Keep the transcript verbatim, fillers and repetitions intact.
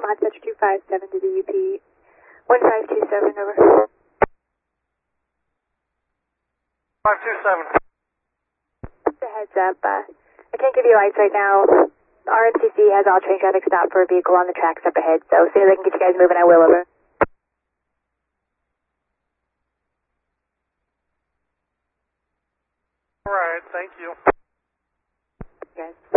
Lima Touch two five seven to the U P. one five two seven, over. five two seven. Just a heads up, uh, I can't give you lights right now. R M C C has all train traffic stopped for a vehicle on the tracks up ahead, so as soon as I can get you guys moving, I will, over. Alright, thank you. Guys.